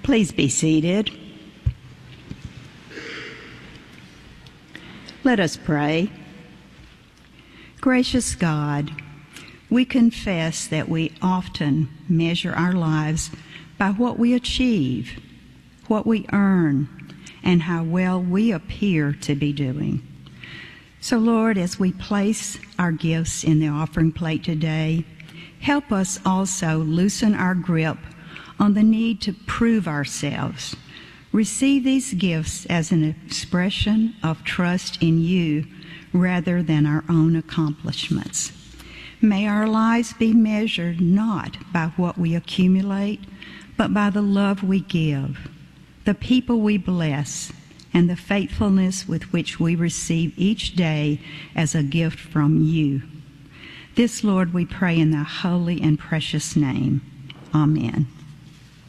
Please be seated. Let us pray. Gracious God, we confess that we often measure our lives by what we achieve, what we earn, and how well we appear to be doing. So, Lord, as we place our gifts in the offering plate today, help us also loosen our grip on the need to prove ourselves. Receive these gifts as an expression of trust in you rather than our own accomplishments. May our lives be measured not by what we accumulate, but by the love we give, the people we bless, and the faithfulness with which we receive each day as a gift from you. This, Lord, we pray in thy holy and precious name. Amen.